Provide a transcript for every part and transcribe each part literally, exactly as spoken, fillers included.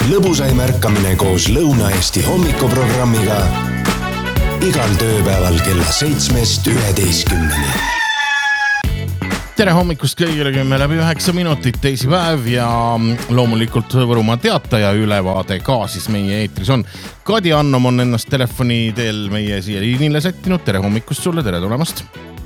lõbusaim ärkamine koos Lõuna-Eesti hommikuprogrammiga igal tööpäeval kella seitsmest üheteistkümneni. Tere hommikust kõigile, kümme läbi üheksa minutit teisipäev ja loomulikult Võrumaa teataja ülevaade ka siis meie eetris on. Kadi Annom on ennast telefoni teel meie siia liinile sättinud. Tere hommikust sulle, tere tulemast!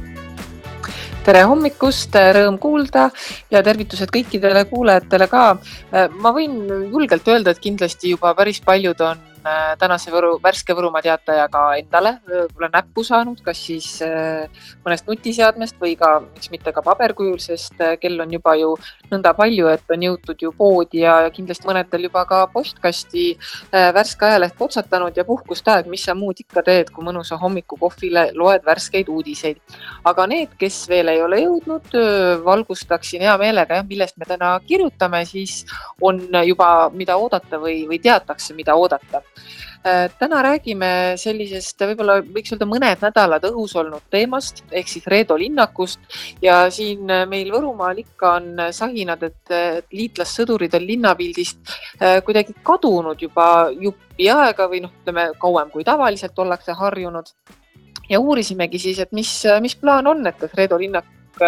Tere hommikust, rõõm kuulda ja tervitused kõikidele kuulajatele ka. Ma võin julgelt öelda, et kindlasti juba päris paljud on tänase võru, värske Võrumaa teatajaga endale pole näppu saanud, kas siis mõnest nutiseadmest või ka, miks mitte ka paberkujul, sest kell on juba ju nõnda palju, et on jõutud ju poodi ja kindlasti mõnetel juba ka postkasti värske ajaleht potsatanud ja puhkust aeg, mis sa muud ikka teed, kui mõnusa hommikukohvile loed värskeid uudiseid. Aga need, kes veel ei ole jõudnud, valgustaksin hea meelega, millest me täna kirjutame, siis on juba mida oodata või, või teatakse, mida oodata. Täna räägime sellisest, võib-olla võiks öelda mõned nädalad õhus olnud teemast, ehk siis Reedo linnakust ja siin meil Võrumaal ikka on sahinad, et liitlassõdurid on linnapildist kuidagi kadunud juba juppi aega või noh, ütleme kauem kui tavaliselt ollakse harjunud ja uurisimegi siis, et mis, mis plaan on, et kas Reedo linnak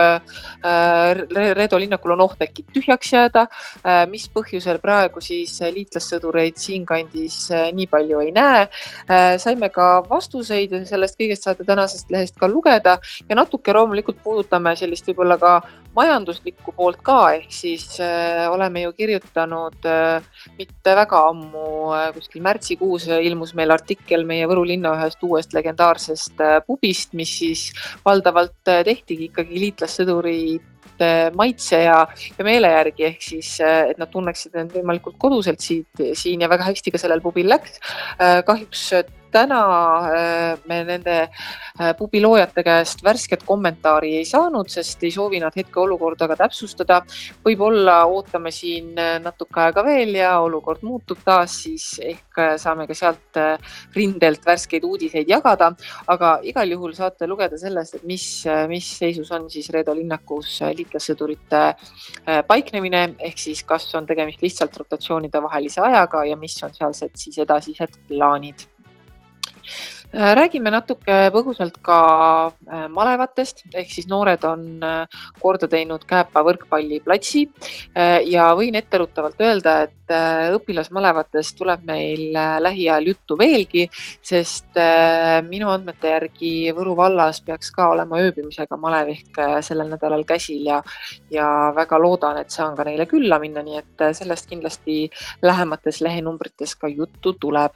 Reedo linnakul on oht äkki tühjaks jääda, mis põhjusel praegu siis liitlassõdureid siinkandis nii palju ei näe. Saime ka vastuseid, sellest kõigest saate tänasest lehest ka lugeda ja natuke loomulikult puudutame sellist võib-olla ka majanduslikku poolt ka, ehk siis äh, oleme ju kirjutanud äh, mitte väga ammu, äh, kuskil märtsikuus ilmus meil artikkel meie Võru linna ühest uuest legendaarsest äh, pubist, mis siis valdavalt äh, tehtigi ikkagi liitlassõdurid äh, maitse ja, ja meele järgi, ehk siis, äh, et nad tunneksid end võimalikult koduselt siit, siin ja väga hästi ka sellel pubil läks. Äh, kahjuks täna me nende pubiloojate käest värsket kommentaari ei saanud, sest ei soovi nad hetke olukorda ka täpsustada. Võib-olla ootame siin natuke aega veel ja olukord muutub taas, siis ehk saame ka sealt rindelt värskeid uudiseid jagada, aga igal juhul saate lugeda sellest, et mis, mis seisus on siis Reedo linnakus liitlassõdurite paiknemine, ehk siis kas on tegemist lihtsalt rotatsioonide vahelise ajaga ja mis on sealsed siis edasised plaanid. Räägime natuke põgusalt ka malevatest, ehk siis noored on korda teinud Kääpa võrkpalliplatsi ja võin etteruttavalt öelda, et õpilasmalevatest tuleb meil lähiajal juttu veelgi, sest minu andmete järgi Võru vallas peaks ka olema ööbimisega malev ehk sellel nädalal käsil ja, ja väga loodan, et saan ka neile külla minna, nii et sellest kindlasti lähemates lehenumbrites ka juttu tuleb.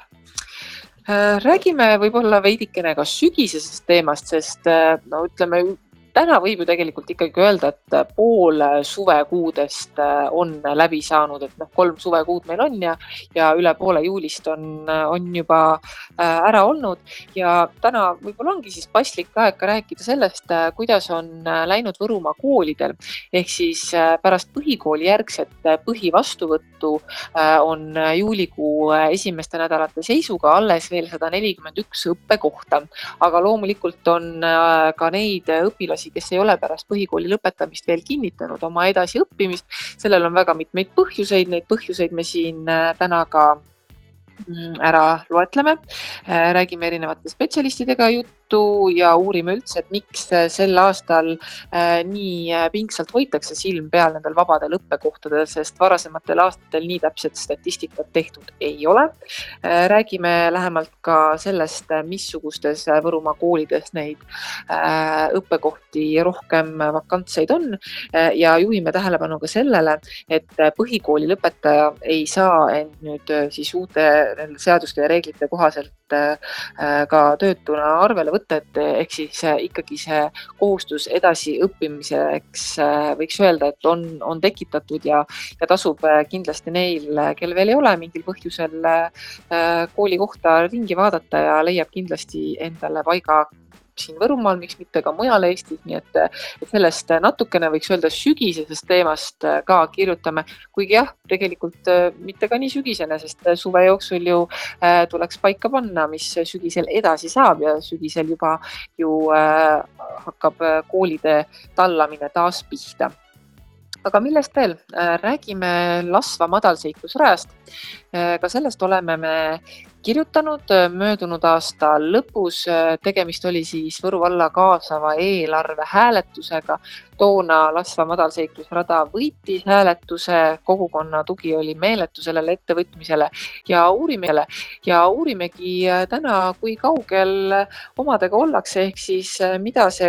Räägime võib-olla veidikene ka sügisesest teemast, sest no, ütleme, täna võib ju tegelikult ikkagi öelda, et pool suvekuudest on läbi saanud, et noh, kolm suvekuud meil on ja, ja üle poole juulist on, on juba ära olnud ja täna võib-olla ongi siis paslik aeg ka rääkida sellest, kuidas on läinud Võrumaa koolidel, ehk siis pärast põhikooli järgset põhivastuvõttu on juulikuu esimeste nädalate seisuga alles veel sada nelikümmend üks õppekohta, aga loomulikult on ka neid õpilasi, kes ei ole pärast põhikooli lõpetamist veel kinnitanud oma edasi õppimist. Sellel on väga mitmeid põhjuseid, neid põhjuseid me siin täna ka ära loetleme, räägime erinevate spetsialistidega juttu ja uurime üldse, et miks sel aastal nii pingsalt hoitakse silm peal nendel vabadel õppekohtadel, sest varasematel aastatel nii täpset statistikat tehtud ei ole. Räägime lähemalt ka sellest, missugustes Võrumaa koolides neid õppekohti rohkem vakantseid on ja juhime tähelepanu ka sellele, et põhikooli lõpetaja ei saa end nüüd siis uute seaduste ja reeglite kohaselt ka töötuna arvele võtta, et ehk siis ikkagi see kohustus edasi õppimiseks võiks öelda, et on, on tekitatud ja, ja tasub kindlasti neil, kel veel ei ole mingil põhjusel kooli kohta ringi vaadata ja leiab kindlasti endale paiga siin Võrumaal, miks mitte ka mujal Eestis, nii et, et sellest natukene võiks öelda sügisesest teemast ka kirjutame, kuigi jah, tegelikult mitte ka nii sügisene, sest suve jooksul ju äh, tuleks paika panna, mis sügisel edasi saab ja sügisel juba ju äh, hakkab koolide tallamine taas pihta. aga millest veel? Räägime Lasva madalseiklusrajast. Ka sellest oleme me kirjutanud möödunud aasta lõpus. Tegemist oli siis Võru valla kaasava eelarve hääletusega. Toona Lasva madalseiklusrada võitis hääletuse, kogukonna tugi oli meeletu sellele ettevõtmisele ja uurimele. Ja uurimegi täna, kui kaugel omadega ollakse, ehk siis mida see